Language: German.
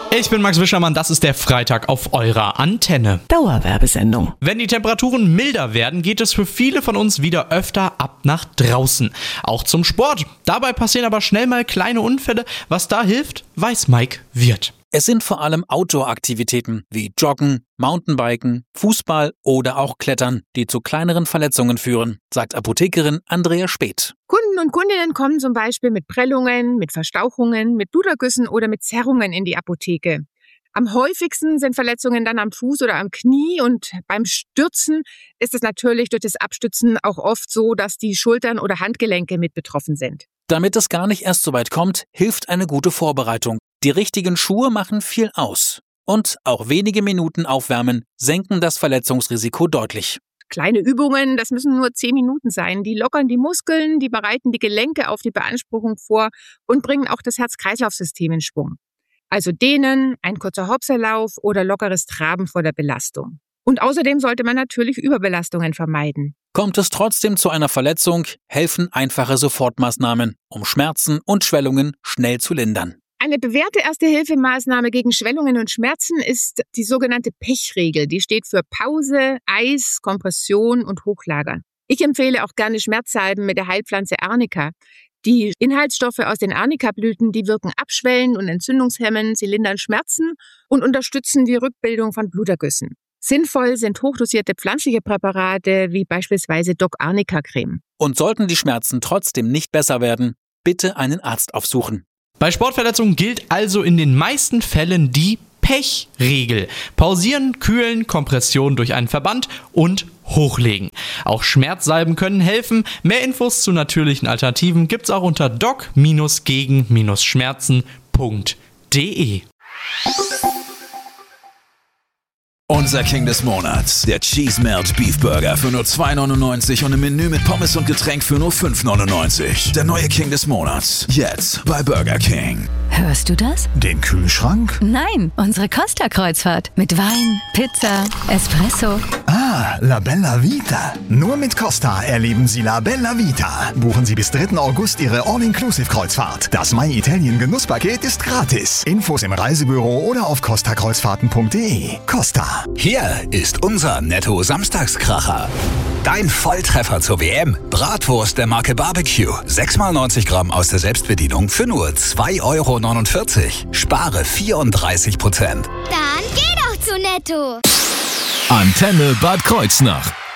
Ich bin Max Wischermann, das ist der Freitag auf eurer Antenne. Dauerwerbesendung. Wenn die Temperaturen milder werden, geht es für viele von uns wieder öfter ab nach draußen. Auch zum Sport. Dabei passieren aber schnell mal kleine Unfälle. Was da hilft, weiß Mike Wirth. Es sind vor allem Outdoor-Aktivitäten wie Joggen, Mountainbiken, Fußball oder auch Klettern, die zu kleineren Verletzungen führen, sagt Apothekerin Andrea Speth. Kunden und Kundinnen kommen zum Beispiel mit Prellungen, mit Verstauchungen, mit Blutergüssen oder mit Zerrungen in die Apotheke. Am häufigsten sind Verletzungen dann am Fuß oder am Knie und beim Stürzen ist es natürlich durch das Abstützen auch oft so, dass die Schultern oder Handgelenke mit betroffen sind. Damit es gar nicht erst so weit kommt, hilft eine gute Vorbereitung. Die richtigen Schuhe machen viel aus. Und auch wenige Minuten Aufwärmen senken das Verletzungsrisiko deutlich. Kleine Übungen, das müssen nur 10 Minuten sein. Die lockern die Muskeln, die bereiten die Gelenke auf die Beanspruchung vor und bringen auch das Herz-Kreislauf-System in Schwung. Also dehnen, ein kurzer Hopserlauf oder lockeres Traben vor der Belastung. Und außerdem sollte man natürlich Überbelastungen vermeiden. Kommt es trotzdem zu einer Verletzung, helfen einfache Sofortmaßnahmen, um Schmerzen und Schwellungen schnell zu lindern. Eine bewährte Erste-Hilfe-Maßnahme gegen Schwellungen und Schmerzen ist die sogenannte Pechregel. Die steht für Pause, Eis, Kompression und Hochlagern. Ich empfehle auch gerne Schmerzsalben mit der Heilpflanze Arnika. Die Inhaltsstoffe aus den Arnika-Blüten, die wirken abschwellend und entzündungshemmend, sie lindern Schmerzen und unterstützen die Rückbildung von Blutergüssen. Sinnvoll sind hochdosierte pflanzliche Präparate wie beispielsweise Doc-Arnika-Creme. Und sollten die Schmerzen trotzdem nicht besser werden, bitte einen Arzt aufsuchen. Bei Sportverletzungen gilt also in den meisten Fällen die Pechregel. Pausieren, kühlen, Kompression durch einen Verband und hochlegen. Auch Schmerzsalben können helfen. Mehr Infos zu natürlichen Alternativen gibt's auch unter doc-gegen-schmerzen.de. Unser King des Monats, der Cheese Melt Beef Burger für nur 2,99 und im Menü mit Pommes und Getränk für nur 5,99. Der neue King des Monats, jetzt bei Burger King. Hörst du das? Den Kühlschrank? Nein, unsere Costa-Kreuzfahrt. Mit Wein, Pizza, Espresso. Ah, La Bella Vita. Nur mit Costa erleben Sie La Bella Vita. Buchen Sie bis 3. August Ihre All-Inclusive-Kreuzfahrt. Das My Italien Genusspaket ist gratis. Infos im Reisebüro oder auf costakreuzfahrten.de. Costa. Hier ist unser Netto-Samstagskracher. Dein Volltreffer zur WM. Bratwurst der Marke Barbecue. 6x90 Gramm aus der Selbstbedienung für nur 2,49 €. Spare 34%. Dann geh doch zu Netto. Antenne Bad Kreuznach.